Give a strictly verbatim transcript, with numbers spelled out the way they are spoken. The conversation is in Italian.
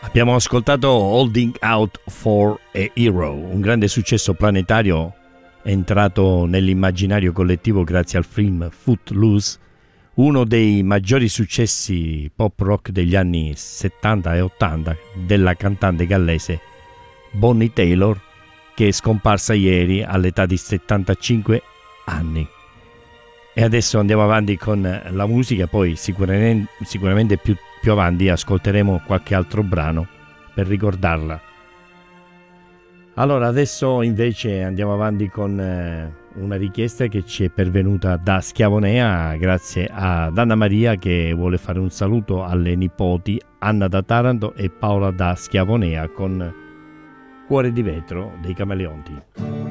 Abbiamo ascoltato Holding Out for a Hero, un grande successo planetario entrato nell'immaginario collettivo grazie al film Footloose, uno dei maggiori successi pop rock degli anni settanta e ottanta della cantante gallese Bonnie Tyler, che è scomparsa ieri all'età di settantacinque anni. E adesso andiamo avanti con la musica, poi sicuramente, sicuramente più, più avanti ascolteremo qualche altro brano per ricordarla. Allora adesso invece andiamo avanti con eh, una richiesta che ci è pervenuta da Schiavonea grazie ad Anna Maria, che vuole fare un saluto alle nipoti Anna da Taranto e Paola da Schiavonea con Cuore di vetro dei Camaleonti.